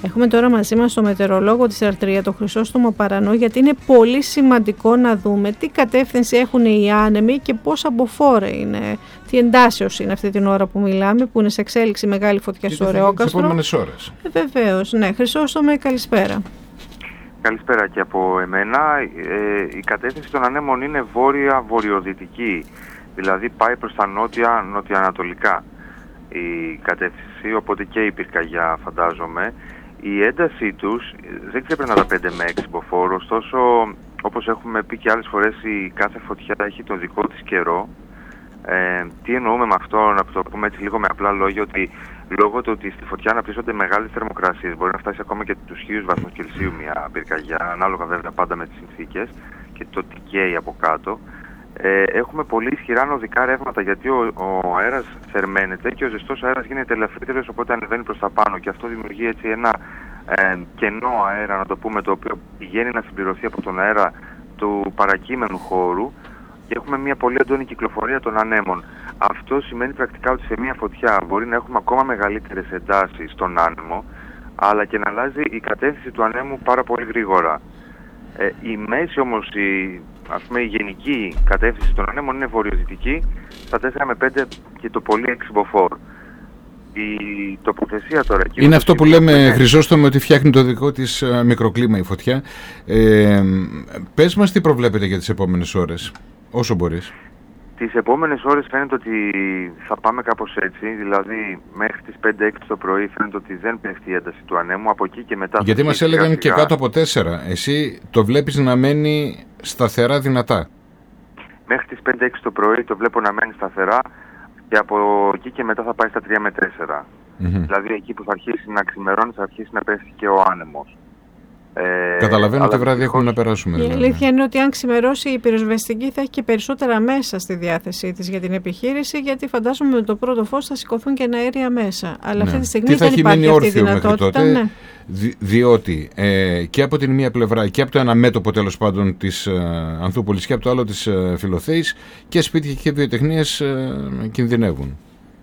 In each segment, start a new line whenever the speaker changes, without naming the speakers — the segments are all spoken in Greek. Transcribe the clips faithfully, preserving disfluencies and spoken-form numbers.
Έχουμε τώρα μαζί μας τον μετεωρολόγο της Αρτρία, τον Χρυσόστομο Παρανό, γιατί είναι πολύ σημαντικό να δούμε τι κατεύθυνση έχουν οι άνεμοι και πόσα μποφόρ είναι, τι εντάσεως είναι αυτή την ώρα που μιλάμε, που είναι σε εξέλιξη μεγάλη φωτιά στο Ωρεόκαστρο.
Τις επόμενες ώρες.
Ε, βεβαίως, ναι. Χρυσόστομε, καλησπέρα.
Καλησπέρα και από εμένα. Ε, η κατεύθυνση των ανέμων είναι βόρεια-βορειοδυτική, δηλαδή πάει προς τα νότια-νοτιοανατολικά η κατεύθυνση, οπότε και η πυρκαγιά φαντάζομαι. Η έντασή τους δεν ξεπερνά τα πέντε με έξι μποφόρ, ωστόσο όπως έχουμε πει και άλλες φορές η κάθε φωτιά έχει τον δικό της καιρό. Ε, τι εννοούμε με αυτό, να το πούμε έτσι λίγο με απλά λόγια, ότι λόγω του ότι στη φωτιά αναπτύσσονται μεγάλες θερμοκρασίες, μπορεί να φτάσει ακόμα και τους χίλιους βαθμούς Κελσίου μια πυρκαγιά, ανάλογα βέβαια πάντα με τις συνθήκες και το τι καίει από κάτω. Ε, έχουμε πολύ ισχυρά νοδικά ρεύματα, γιατί ο, ο αέρας θερμαίνεται και ο ζεστός αέρας γίνεται ελαφρύτερος, οπότε ανεβαίνει προς τα πάνω και αυτό δημιουργεί έτσι ένα ε, κενό αέρα, να το πούμε, το οποίο πηγαίνει να συμπληρωθεί από τον αέρα του παρακείμενου χώρου και έχουμε μια πολύ έντονη κυκλοφορία των ανέμων. Αυτό σημαίνει πρακτικά ότι σε μια φωτιά μπορεί να έχουμε ακόμα μεγαλύτερες εντάσεις στον άνεμο, αλλά και να αλλάζει η κατεύθυνση του ανέμου πάρα πολύ γρήγορα. Ε, η μέση όμως, η, ας πούμε, η γενική κατεύθυνση των ανέμων είναι βορειοδυτική, στα τέσσερα με πέντε και το πολύ έξι μποφόρ. Η τοποθεσία τώρα...
Είναι αυτό που λέμε, είναι... Χρυσόστομο, ότι φτιάχνει το δικό της uh, μικροκλίμα η φωτιά. Ε, πες μας τι προβλέπετε για τις επόμενες ώρες, όσο μπορείς.
Τις επόμενες ώρες φαίνεται ότι θα πάμε κάπως έτσι, δηλαδή μέχρι τις πέντε έξι το πρωί φαίνεται ότι δεν πέφτει η ένταση του ανέμου, από εκεί και μετά...
Γιατί μας έλεγαν σιγά, και κάτω από τέσσερα, εσύ το βλέπεις να μένει σταθερά δυνατά.
Μέχρι τις πέντε έξι το πρωί το βλέπω να μένει σταθερά και από εκεί και μετά θα πάει στα τρία με τέσσερα. Mm-hmm. Δηλαδή εκεί που θα αρχίσει να ξημερώνει θα αρχίσει να πέφτει και ο άνεμος.
Ε, Καταλαβαίνω ότι βράδυ έχουμε να περάσουμε.
Η δηλαδή. αλήθεια είναι ότι αν ξημερώσει η πυροσβεστική θα έχει και περισσότερα μέσα στη διάθεσή της για την επιχείρηση, γιατί φαντάζομαι με το πρώτο φως θα σηκωθούν και αέρια μέσα. Αλλά ναι. αυτή τη στιγμή δεν υπάρχει αυτή η δυνατότητα. Ναι.
Δι, διότι ε, και από την μία πλευρά και από το ένα μέτωπο τέλος πάντων της ε, Ανθούπολης και από το άλλο της ε, Φιλοθέης και σπίτια και βιοτεχνίες ε, κινδυνεύουν.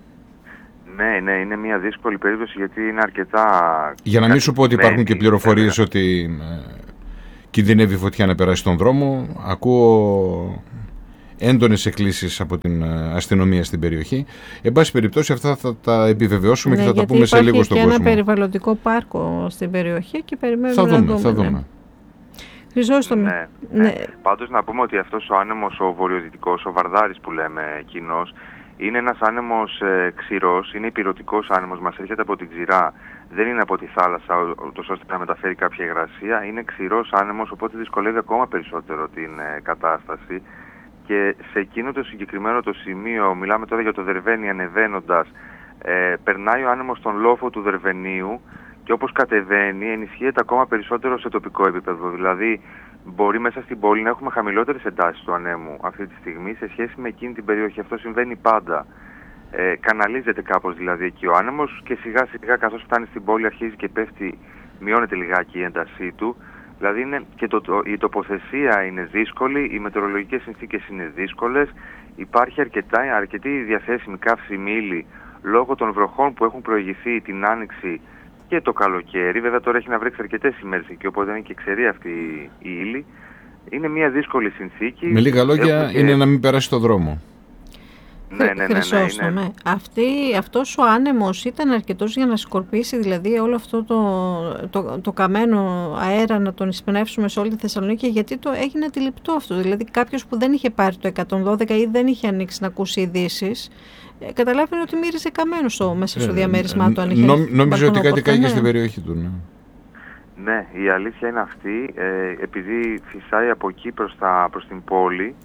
Ναι, ναι, είναι μια δύσκολη περίπτωση γιατί είναι αρκετά...
Για να μην σου πω ότι υπάρχουν και πληροφορίες ότι ε, κινδυνεύει η φωτιά να περάσει στον δρόμο, ακούω έντονες εκκλήσεις από την αστυνομία στην περιοχή. Εν πάση περιπτώσει αυτά θα τα επιβεβαιώσουμε ναι, και θα τα πούμε σε λίγο στον κόσμο.
Υπάρχει και ένα περιβαλλοντικό πάρκο στην περιοχή και περιμένουμε
θα δούμε,
να δούμε.
Θα δούμε.
Ναι. Χρυσόστομη.
Ναι, ναι. ναι. Πάντως να πούμε ότι αυτός ο άνεμος, ο βορειοδυτικός, ο Βαρδάρης που λέμε κοινός, είναι ένας άνεμος ε, ξηρός, είναι υπηρετικός άνεμος, μας έρχεται από την ξηρά, δεν είναι από τη θάλασσα, ούτως ώστε να μεταφέρει κάποια υγρασία, είναι ξηρός άνεμος, οπότε δυσκολεύει ακόμα περισσότερο την ε, κατάσταση. Και σε εκείνο το συγκεκριμένο το σημείο, μιλάμε τώρα για το Δερβένι ανεβαίνοντας, ε, περνάει ο άνεμος στον λόφο του Δερβενίου και όπως κατεβαίνει ενισχύεται ακόμα περισσότερο σε τοπικό επίπεδο. Δηλαδή μπορεί μέσα στην πόλη να έχουμε χαμηλότερες εντάσεις του ανέμου αυτή τη στιγμή σε σχέση με εκείνη την περιοχή. Αυτό συμβαίνει πάντα. Ε, καναλίζεται κάπως δηλαδή εκεί ο άνεμος και σιγά σιγά καθώς φτάνει στην πόλη αρχίζει και πέφτει, μειώνεται λιγάκι η έντασή του. Δηλαδή είναι και το, το, η τοποθεσία είναι δύσκολη, οι μετεωρολογικές συνθήκες είναι δύσκολες, υπάρχει αρκετά, αρκετή διαθέσιμη καύσιμη ύλη λόγω των βροχών που έχουν προηγηθεί την άνοιξη και το καλοκαίρι. Βέβαια τώρα έχει να βρέξει αρκετές ημέρες εκεί, οπότε είναι και ξερή αυτή η ύλη. Είναι μια δύσκολη συνθήκη.
Με λίγα λόγια και... είναι να μην περάσει το δρόμο.
Ναι, ναι, ναι, ναι, ναι, ναι.
Αυτή, αυτός ο άνεμος ήταν αρκετός για να σκορπίσει δηλαδή όλο αυτό το, το, το καμένο αέρα, να τον εισπνεύσουμε σε όλη τη Θεσσαλονίκη, γιατί το έγινε αντιληπτό αυτό. Δηλαδή κάποιος που δεν είχε πάρει το εκατόν δώδεκα ή δεν είχε ανοίξει να ακούσει ειδήσεις, ε, καταλάβαινε ότι μύριζε καμένο στο, μέσα στο διαμέρισμά του. Αν είχε
νο, νόμιζε ότι κάτι κάνει και στην περιοχή του. Ναι.
Ναι, η αλήθεια είναι αυτή. Ε, επειδή φυσάει από εκεί προς, τα, προς την πόλη,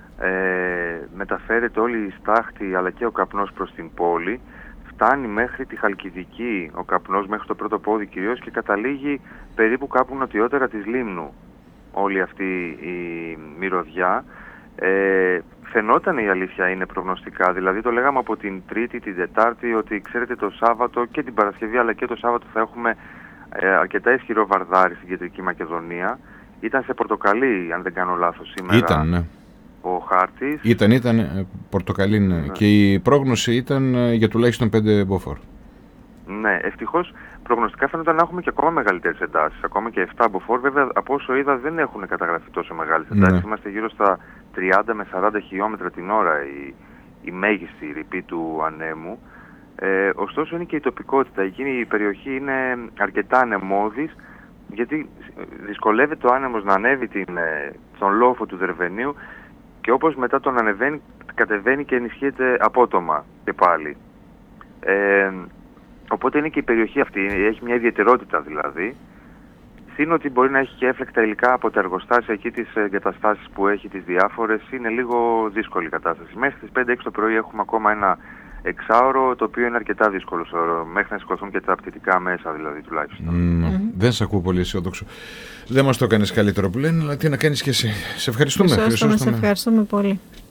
Ε, μεταφέρεται όλη η στάχτη αλλά και ο καπνός προς την πόλη, φτάνει μέχρι τη Χαλκιδική ο καπνός, μέχρι το πρώτο πόδι κυρίως, και καταλήγει περίπου κάπου νοτιότερα της Λίμνου όλη αυτή η μυρωδιά. Ε, φαινόταν, η αλήθεια είναι, προγνωστικά, δηλαδή το λέγαμε από την Τρίτη, την Τετάρτη, ότι ξέρετε το Σάββατο και την Παρασκευή αλλά και το Σάββατο θα έχουμε ε, αρκετά ισχυρό βαρδάρι στην Κεντρική Μακεδονία. Ήταν σε πορτοκαλί, αν δεν κάνω λάθος, σήμερα.
Ήταν, ναι.
Ο χάρτης.
Ήταν, ήταν πορτοκαλί, ναι. Και η πρόγνωση ήταν για τουλάχιστον πέντε μποφόρ.
Ναι, ευτυχώς προγνωστικά φαίνονταν να έχουμε και ακόμα μεγαλύτερες εντάσεις, ακόμα και επτά μποφόρ. Βέβαια, από όσο είδα, δεν έχουν καταγραφεί τόσο μεγάλες εντάσεις. Ναι. Είμαστε γύρω στα τριάντα με σαράντα χιλιόμετρα την ώρα η, η μέγιστη ρηπή του ανέμου. Ε, ωστόσο, είναι και η τοπικότητα. Εκείνη η περιοχή είναι αρκετά ανεμώδης, γιατί δυσκολεύεται ο άνεμος να ανέβει την, τον λόφο του Δερβενίου και όπως μετά τον ανεβαίνει, κατεβαίνει και ενισχύεται απότομα και πάλι. Ε, οπότε είναι και η περιοχή αυτή, έχει μια ιδιαιτερότητα δηλαδή. Συν ότι μπορεί να έχει και έφλεκτα υλικά από τα εργοστάσια εκεί, τις εγκαταστάσεις που έχει τις διάφορες, είναι λίγο δύσκολη η κατάσταση. Μέχρι τις πέντε έξι το πρωί έχουμε ακόμα ένα εξάωρο, το οποίο είναι αρκετά δύσκολο μέχρι να σηκωθούν και τα πτυτικά μέσα, δηλαδή τουλάχιστον.
Mm, mm-hmm. Δεν σε ακούω πολύ αισιόδοξο. Δεν μας το κάνεις καλύτερο που λένε, αλλά τι να κάνεις και εσύ. Σε ευχαριστούμε.
Σε ευχαριστούμε πολύ.